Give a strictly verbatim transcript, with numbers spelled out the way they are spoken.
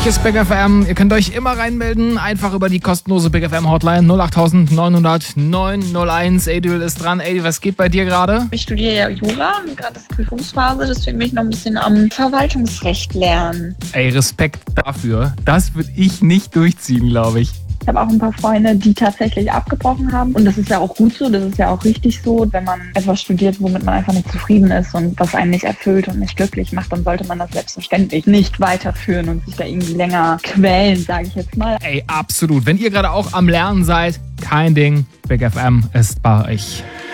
euch ist Big F M. Ihr könnt euch immer reinmelden. Einfach über die kostenlose Big F M Hotline null acht neun null null neun null eins. Adil ist dran. Adil, was geht bei dir gerade? Ich studiere ja Jura, gerade ist Prüfungsphase, deswegen bin ich noch ein bisschen am Verwaltungsrecht lernen. Ey, Respekt dafür. Das würde ich nicht durchziehen, glaube ich. Ich habe auch ein paar Freunde, die tatsächlich abgebrochen haben. Und das ist ja auch gut so, das ist ja auch richtig so. Wenn man etwas studiert, womit man einfach nicht zufrieden ist und was einen nicht erfüllt und nicht glücklich macht, dann sollte man das selbstverständlich nicht weiterführen und sich da irgendwie länger quälen, sage ich jetzt mal. Ey, absolut. Wenn ihr gerade auch am Lernen seid, kein Ding. Big F M ist bei euch.